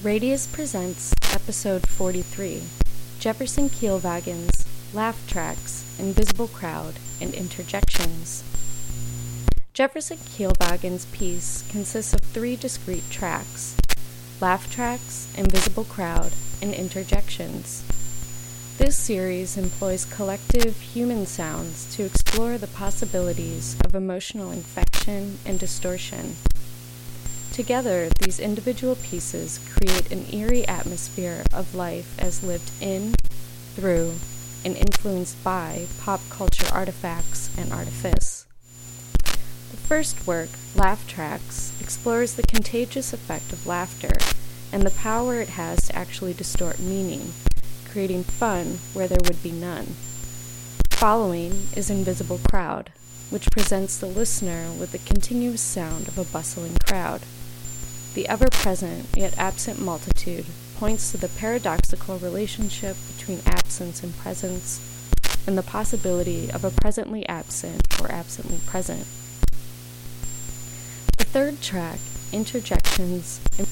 Radius presents episode 43, Jefferson Keelwagen's Laugh Tracks, Invisible Crowd, and Interjections. Jefferson Keelwagen's piece consists of 3 discrete tracks: laugh tracks, invisible crowd, and interjections. This series employs collective human sounds to explore the possibilities of emotional infection and distortion. Together, these individual pieces create an eerie atmosphere of life as lived in, through, and influenced by pop culture artifacts and artifice. The first work, Laugh Tracks, explores the contagious effect of laughter and the power it has to actually distort meaning, creating fun where there would be none. Following is Invisible Crowd, which presents the listener with the continuous sound of a bustling crowd. The ever-present yet absent multitude points to the paradoxical relationship between absence and presence, and the possibility of a presently absent or absently present. The third track, Interjections,